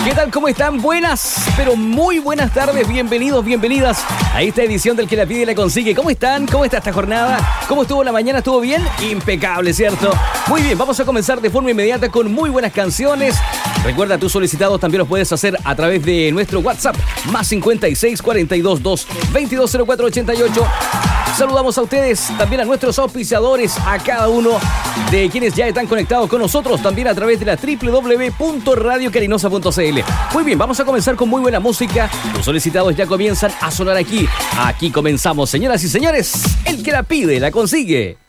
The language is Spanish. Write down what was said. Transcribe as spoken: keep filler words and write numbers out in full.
¿Qué tal? ¿Cómo están? Buenas, pero muy buenas tardes. Bienvenidos, bienvenidas a esta edición del Que la Pide y la Consigue. ¿Cómo están? ¿Cómo está esta jornada? ¿Cómo estuvo la mañana? ¿Estuvo bien? Impecable, ¿cierto? Muy bien, vamos a comenzar de forma inmediata con muy buenas canciones. Recuerda, tus solicitados también los puedes hacer a través de nuestro WhatsApp, más cincuenta y seis, cuarenta y dos, dos, veintidós, cero cuatro, ochenta y ocho. Saludamos a ustedes, también a nuestros auspiciadores, a cada uno de quienes ya están conectados con nosotros, también a través de la doble u doble u doble u punto radio carinosa punto c l. Muy bien, vamos a comenzar con muy buena música. Los solicitados ya comienzan a sonar aquí. Aquí comenzamos, señoras y señores. El que la pide, la consigue.